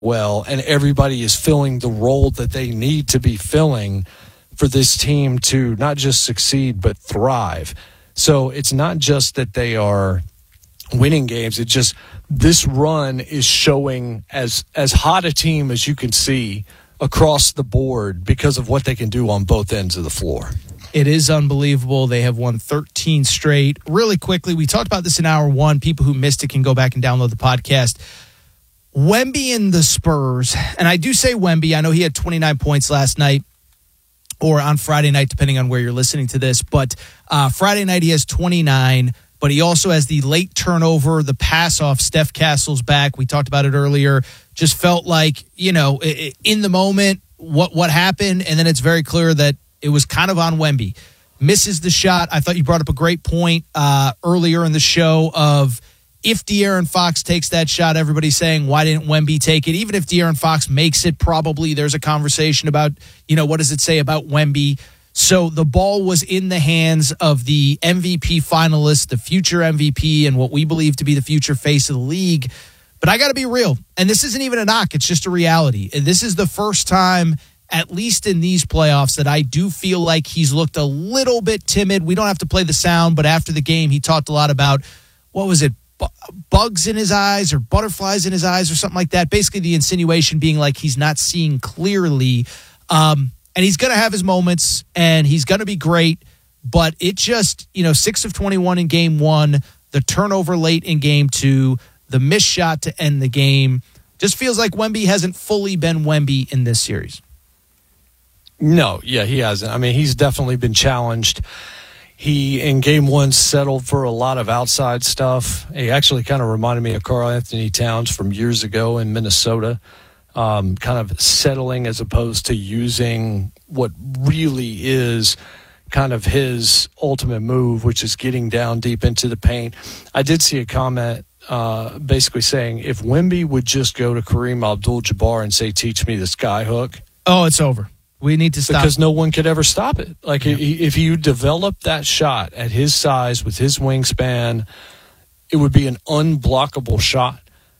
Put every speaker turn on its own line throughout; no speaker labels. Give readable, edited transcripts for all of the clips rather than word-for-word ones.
well, and everybody is filling the role that they need to be filling for this team to not just succeed but thrive. So it's not just that they are winning games. It's just this run is showing as hot a team as you can see across the board because of what they can do on both ends of the floor.
It is unbelievable. They have won 13 straight. Really quickly, we talked about this in hour one. People who missed it can go back and download the podcast. Wemby and the Spurs, and I do say Wemby. I know he had 29 points last night or on Friday night, depending on where you're listening to this. But Friday night he has 29, but he also has the late turnover, the pass off Steph Castle's back. We talked about it earlier. Just felt like, in the moment, what happened, and then it's very clear that it was kind of on Wemby. Misses the shot. I thought you brought up a great point earlier in the show of if De'Aaron Fox takes that shot, everybody's saying, why didn't Wemby take it? Even if De'Aaron Fox makes it, probably there's a conversation about, what does it say about Wemby? So the ball was in the hands of the MVP finalist, the future MVP, and what we believe to be the future face of the league. But I got to be real, and this isn't even a knock. It's just a reality. And this is the first time, at least in these playoffs, that I do feel like he's looked a little bit timid. We don't have to play the sound, but after the game, he talked a lot about, what was it, bugs in his eyes or butterflies in his eyes or something like that. Basically, the insinuation being like he's not seeing clearly. And he's going to have his moments, and he's going to be great. But it just, 6 of 21 in game one, the turnover late in game two, the missed shot to end the game. Just feels like Wemby hasn't fully been Wemby in this series.
No, yeah, he hasn't. I mean, he's definitely been challenged. He, in game one, settled for a lot of outside stuff. He actually kind of reminded me of Karl Anthony Towns from years ago in Minnesota, kind of settling as opposed to using what really is kind of his ultimate move, which is getting down deep into the paint. I did see a comment basically saying if Wemby would just go to Kareem Abdul-Jabbar and say, teach me the sky hook.
Oh, it's over. We need to stop.
Because no one could ever stop it. Like, if you develop that shot at his size with his wingspan, it would be an unblockable shot.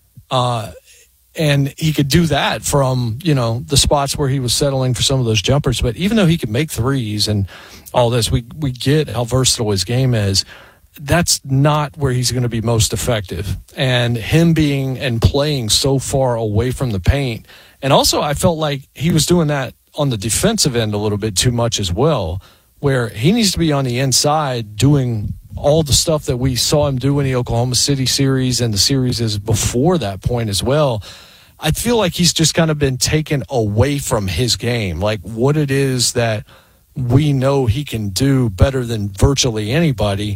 And he could do that from, the spots where he was settling for some of those jumpers. But even though he could make threes and all this, we get how versatile his game is. That's not where he's going to be most effective. And him being and playing so far away from the paint. And also, I felt like he was doing that on the defensive end a little bit too much as well, where he needs to be on the inside doing all the stuff that we saw him do in the Oklahoma City series and the series before that point as well. I feel like he's just kind of been taken away from his game, like what it is that we know he can do better than virtually anybody.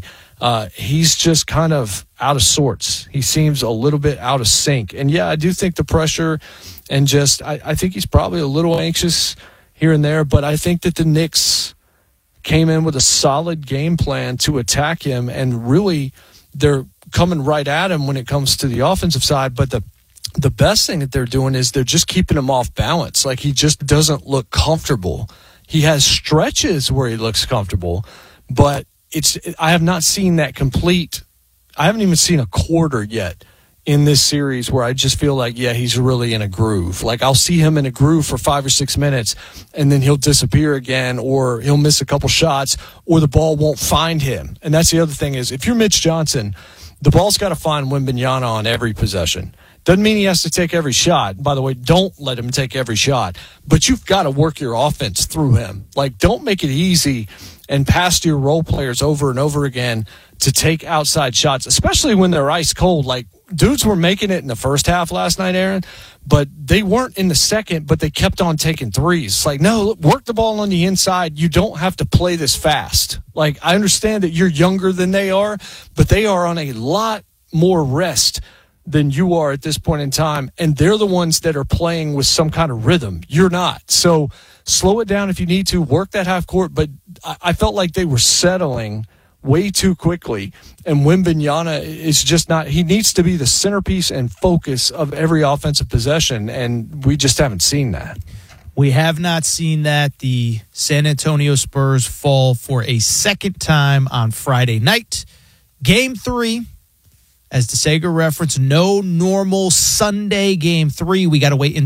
He's just kind of out of sorts. He seems a little bit out of sync. And, yeah, I do think the pressure and just I think he's probably a little anxious here and there, but I think that the Knicks came in with a solid game plan to attack him, and really they're coming right at him when it comes to the offensive side. But the best thing that they're doing is they're just keeping him off balance. Like, he just doesn't look comfortable. He has stretches where he looks comfortable, but I have not seen that complete. I haven't even seen a quarter yet in this series where I just feel like, yeah, he's really in a groove. Like, I'll see him in a groove for 5 or 6 minutes, and then he'll disappear again, or he'll miss a couple shots, or the ball won't find him. And that's the other thing is, if you're Mitch Johnson, the ball's got to find Wembanyama on every possession. Doesn't mean he has to take every shot. By the way, don't let him take every shot. But you've got to work your offense through him. Like, don't make it easy and pass to your role players over and over again to take outside shots, especially when they're ice cold. Like, dudes were making it in the first half last night, Aaron, but they weren't in the second, but they kept on taking threes. It's like, no, work the ball on the inside. You don't have to play this fast. Like, I understand that you're younger than they are, but they are on a lot more rest than you are at this point in time, and they're the ones that are playing with some kind of rhythm. You're not. So slow it down if you need to. Work that half court, but I felt like they were settling way too quickly, and Wembanyama is just not. He needs to be the centerpiece and focus of every offensive possession, and we just haven't seen that.
We have not seen that. The San Antonio Spurs fall for a second time on Friday night. Game 3. as DeSager referenced, no normal Sunday game 3. We got to wait